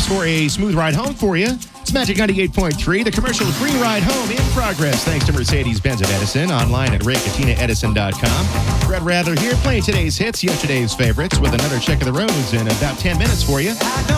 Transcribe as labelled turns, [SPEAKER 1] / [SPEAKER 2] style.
[SPEAKER 1] tips for a smooth ride home for you. It's Magic 98.3. The commercial Green Ride Home in progress thanks to Mercedes-Benz of Edison. Online at RayCatinaEdison.com. Brett Rather here playing today's hits, yesterday's favorites, with another check of the roads in about 10 minutes for you.